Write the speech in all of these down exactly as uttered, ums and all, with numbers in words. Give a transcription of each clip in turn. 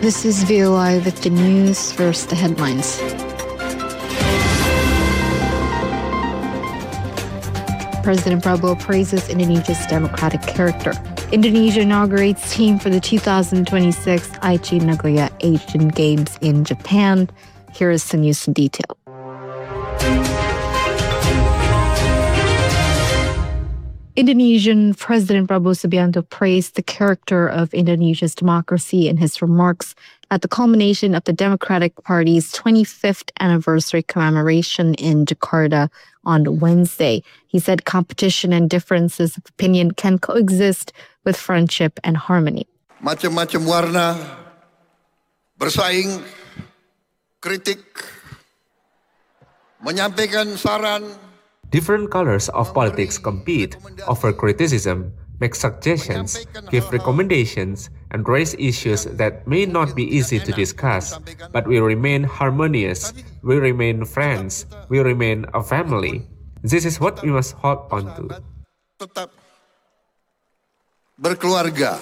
This is V O I with the news. First, the headlines. President Prabowo praises Indonesia's democratic character. Indonesia inaugurates team for the two thousand twenty-six Aichi Nagoya Asian Games in Japan. Here is the news in detail. Indonesian President Prabowo Subianto praised the character of Indonesia's democracy in his remarks at the culmination of the Democratic Party's twenty-fifth anniversary commemoration in Jakarta on Wednesday. He said competition and differences of opinion can coexist with friendship and harmony. Macam-macam warna, bersaing, kritik, menyampaikan saran. Different colors of politics compete, offer criticism, make suggestions, give recommendations, and raise issues that may not be easy to discuss, but we remain harmonious, we remain friends, we remain a family. This is what we must hold on to. Tetap berkeluarga.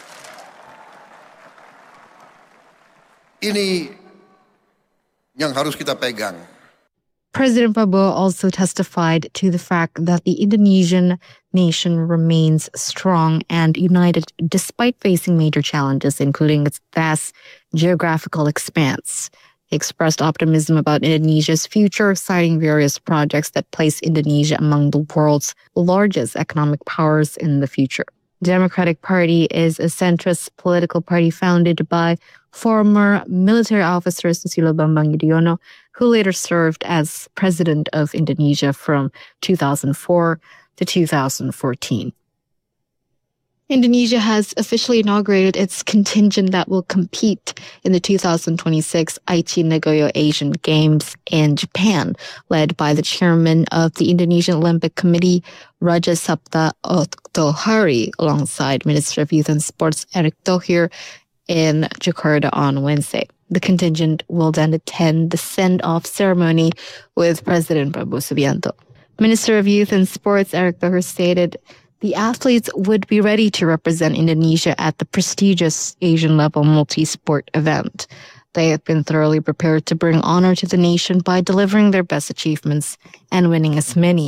Ini yang harus kita pegang. President Prabowo also testified to the fact that the Indonesian nation remains strong and united despite facing major challenges, including its vast geographical expanse. He expressed optimism about Indonesia's future, citing various projects that place Indonesia among the world's largest economic powers in the future. The Democratic Party is a centrist political party founded by former military officer Susilo Bambang Yudhoyono, who later served as president of Indonesia from two thousand four to two thousand fourteen. Indonesia has officially inaugurated its contingent that will compete in the two thousand twenty-six Aichi Nagoya Asian Games in Japan, led by the chairman of the Indonesian Olympic Committee, Raja Sabta Oktohari, alongside Minister of Youth and Sports Erick Thohir in Jakarta on Wednesday. The contingent will then attend the send-off ceremony with President Prabowo Subianto. Minister of Youth and Sports Erick Thohir stated the athletes would be ready to represent Indonesia at the prestigious Asian-level multi-sport event. They have been thoroughly prepared to bring honor to the nation by delivering their best achievements and winning as many